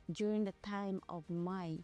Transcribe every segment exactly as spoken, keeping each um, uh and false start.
During the time of my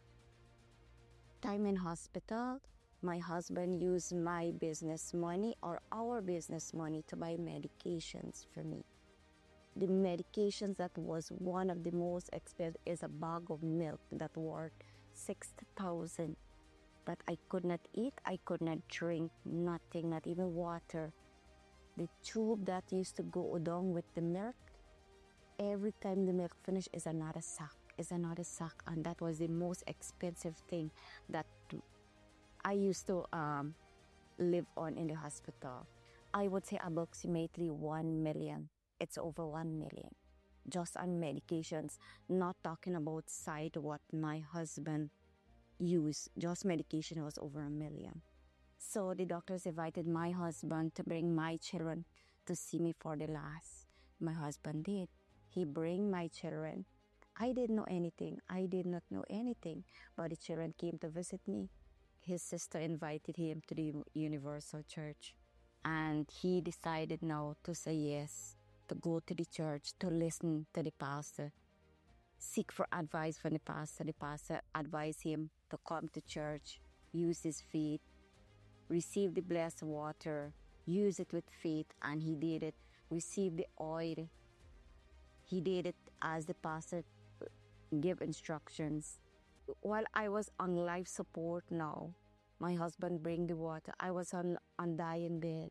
time in hospital, my husband used my business money or our business money to buy medications for me. The medications that was one of the most expensive is a bag of milk that worth sixty thousand that I could not eat, I could not drink, nothing, not even water. The tube that used to go along with the milk, every time the milk finished is another sack, is another sack, and that was the most expensive thing that I used to um, live on in the hospital. I would say approximately one million. It's over one million. Just on medications, not talking about side what my husband used. Just medication was over a million. So the doctors invited my husband to bring my children to see me for the last. My husband did. He bring my children. I didn't know anything. I did not know anything. But the children came to visit me. His sister invited him to the Universal Church. And he decided now to say yes, to go to the church, to listen to the pastor, seek for advice from the pastor. The pastor advised him to come to church, use his faith, receive the blessed water, use it with faith, and he did it. Receive the oil. He did it as the pastor gave instructions. While I was on life support now, my husband bring the water. I was on, on dying bed.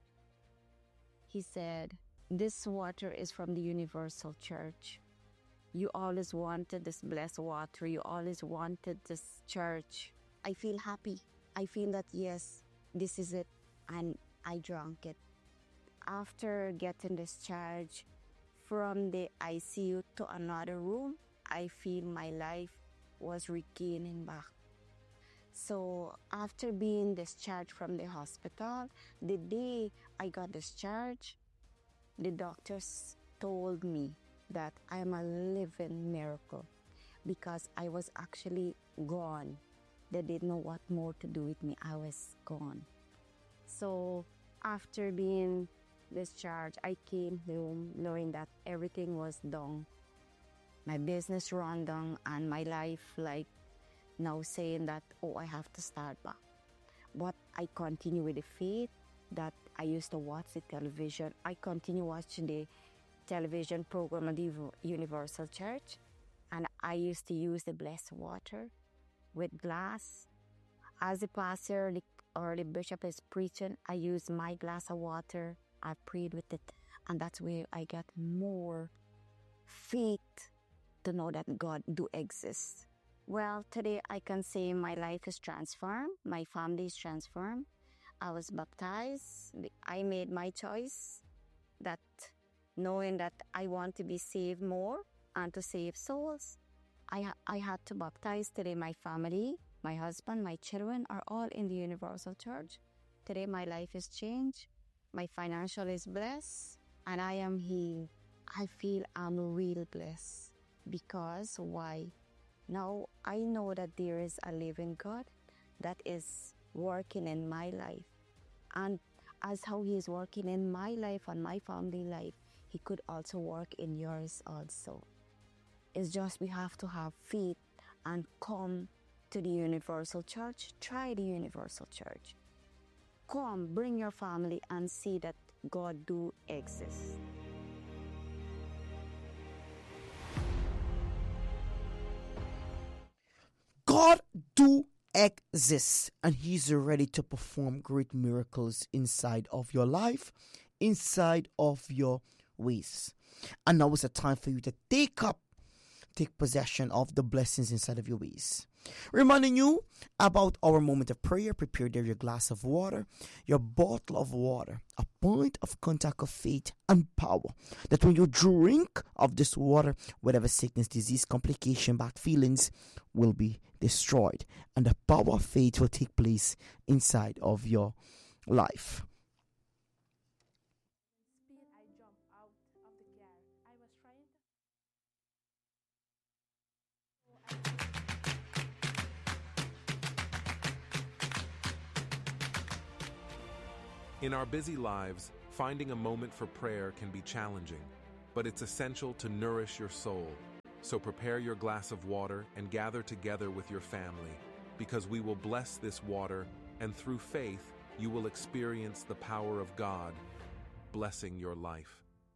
He said, this water is from the Universal Church. You always wanted this blessed water. You always wanted this church. I feel happy. I feel that, yes, this is it. And I drank it. After getting discharged from the I C U to another room, I feel my life was regaining back. So after being discharged from the hospital, the day I got discharged, the doctors told me that I am a living miracle because I was actually gone. They didn't know what more to do with me. I was gone. So after being discharged, I came home knowing that everything was done. My business run down and my life, like now saying that, oh, I have to start back. But I continue with the faith that I used to watch the television. I continue watching the television program of the Universal Church. And I used to use the blessed water with glass. As the pastor or the bishop is preaching, I use my glass of water. I prayed with it. And that's where I got more faith to know that God do exist. Well, today I can say my life is transformed. My family is transformed. I was baptized. I made my choice that knowing that I want to be saved more and to save souls. I, ha- I had to baptize today. My family, my husband, my children are all in the Universal Church. Today my life is changed. My financial is blessed and I am healed. I feel I'm real blessed. Because why? Now I know that there is a living God that is working in my life. And as how He is working in my life and my family life, He could also work in yours also. It's just we have to have faith and come to the Universal Church. Try the Universal Church. Come, bring your family and see that God do exist. God do exist, and He's ready to perform great miracles inside of your life, inside of your ways. And now is the time for you to take up, take possession of the blessings inside of your ways. Reminding you about our moment of prayer. Prepare there your glass of water, your bottle of water, a point of contact of faith and power. That when you drink of this water, whatever sickness, disease, complication, bad feelings will be destroyed. And the power of faith will take place inside of your life. Speed, I jumped out of the car. I was trying to. In our busy lives, finding a moment for prayer can be challenging, but it's essential to nourish your soul. So prepare your glass of water and gather together with your family, because we will bless this water, and through faith you will experience the power of God, blessing your life.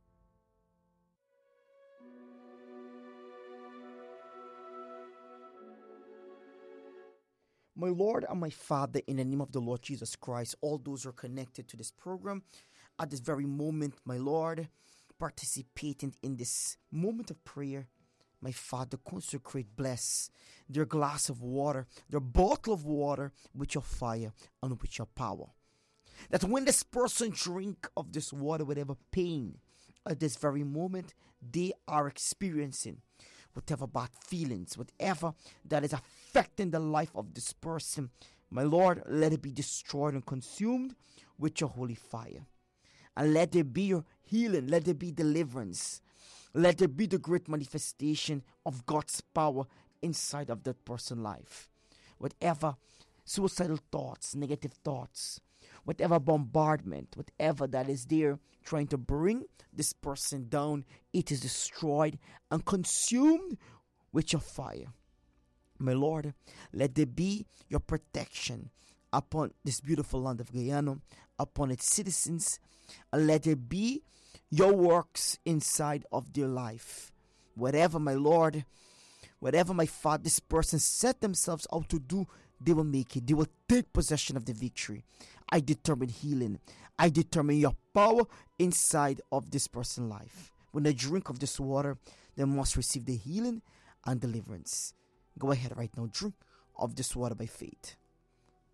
My Lord and my Father, in the name of the Lord Jesus Christ, all those who are connected to this program at this very moment, my Lord, participating in this moment of prayer, my Father, consecrate, bless their glass of water, their bottle of water with your fire and with your power. That when this person drink of this water, whatever pain at this very moment they are experiencing, whatever bad feelings, whatever that is affecting the life of this person, my Lord, let it be destroyed and consumed with your holy fire. And let there be your healing, let there be deliverance, let there be the great manifestation of God's power inside of that person's life. Whatever suicidal thoughts, negative thoughts, whatever bombardment, whatever that is there trying to bring this person down, it is destroyed and consumed with your fire. My Lord, let there be your protection upon this beautiful land of Guyana, upon its citizens, and let there be your works inside of their life. Whatever, my Lord, whatever, my Father, this person set themselves out to do, they will make it. They will take possession of the victory. I determine healing. I determine your power inside of this person's life. When they drink of this water, they must receive the healing and deliverance. Go ahead right now, drink of this water by faith.